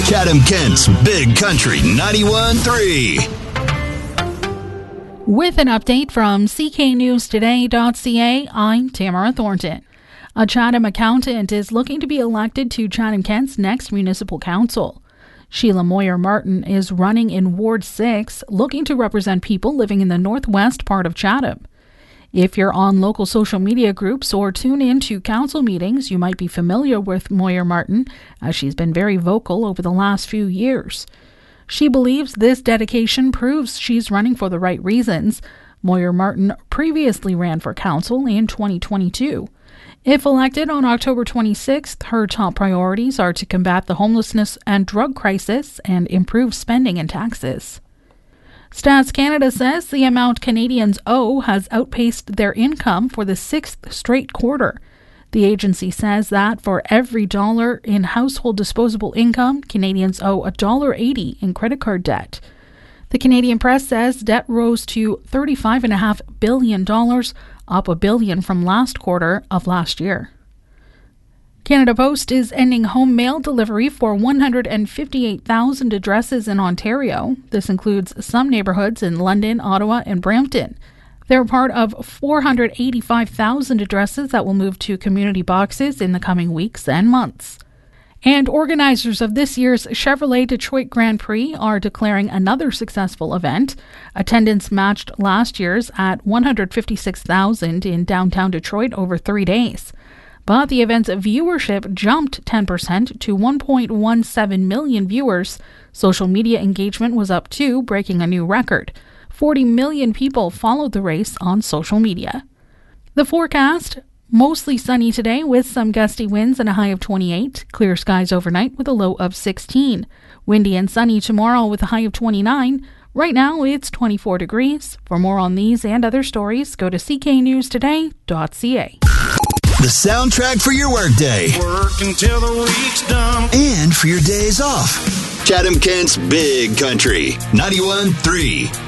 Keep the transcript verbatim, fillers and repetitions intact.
Chatham-Kent's Big Country ninety-one point three. With an update from C K News Today dot C A, I'm Tamara Thornton. A Chatham accountant is looking to be elected to Chatham-Kent's next municipal council. Sheila Moyer-Martin is running in Ward six, looking to represent people living in the northwest part of Chatham. If you're on local social media groups or tune in to council meetings, you might be familiar with Moyer-Martin, as she's been very vocal over the last few years. She believes this dedication proves she's running for the right reasons. Moyer-Martin previously ran for council in twenty twenty-two. If elected on October twenty-sixth, her top priorities are to combat the homelessness and drug crisis and improve spending and taxes. Stats Canada says the amount Canadians owe has outpaced their income for the sixth straight quarter. The agency says that for every dollar in household disposable income, Canadians owe one dollar eighty in credit card debt. The Canadian Press says debt rose to thirty-five point five billion dollars, up a billion from last quarter of last year. Canada Post is ending home mail delivery for one hundred fifty-eight thousand addresses in Ontario. This includes some neighbourhoods in London, Ottawa, and Brampton. They're part of four hundred eighty-five thousand addresses that will move to community boxes in the coming weeks and months. And organizers of this year's Chevrolet Detroit Grand Prix are declaring another successful event. Attendance matched last year's at one hundred fifty-six thousand in downtown Detroit over three days. But the event's viewership jumped ten percent to one point one seven million viewers. Social media engagement was up too, breaking a new record. forty million people followed the race on social media. The forecast: mostly sunny today with some gusty winds and a high of twenty-eight. Clear skies overnight with a low of sixteen. Windy and sunny tomorrow with a high of twenty-nine. Right now it's twenty-four degrees. For more on these and other stories, go to C K News Today dot C A. The soundtrack for your workday. Work until the week's done. And for your days off. Chatham-Kent's Big Country ninety-one point three.